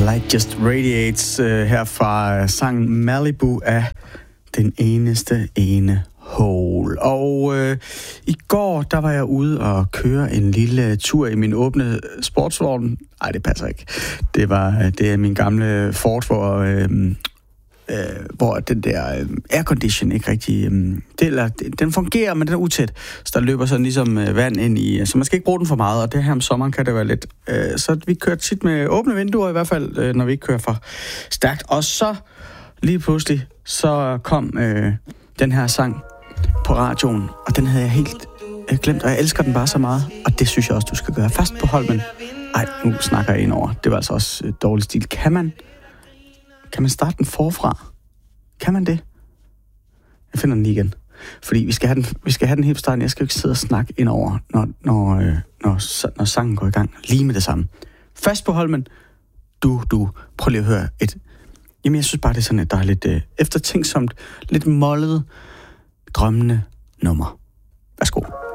Light Just Radiates her fra sangen Malibu af Den Eneste Ene Hole. Og i går, der var jeg ude og køre en lille tur i min åbne sportsvogn. Nej, det passer ikke. Det er min gamle Ford, hvor den der aircondition ikke rigtig... den fungerer, men den er utæt. Så der løber sådan ligesom vand ind i... Så man skal ikke bruge den for meget, og det her om sommeren kan det være lidt... Så vi kører tit med åbne vinduer i hvert fald, når vi ikke kører for stærkt. Og så lige pludselig, så kom den her sang på radioen, og den havde jeg helt glemt, og jeg elsker den bare så meget, og det synes jeg også, du skal gøre. Fast på Holmen. Ej, nu snakker jeg ind over. Det var altså også dårlig stil. Kan man starte den forfra? Kan man det? Jeg finder den lige igen. Fordi vi skal have den helt på starten. Jeg skal jo ikke sidde og snakke ind over, når sangen går i gang. Lige med det samme. Fast på Holmen. Du. Prøv lige at høre et... Jamen, jeg synes bare, det er sådan et dejligt eftertænksomt, lidt mollet, drømmende nummer. Værsgo.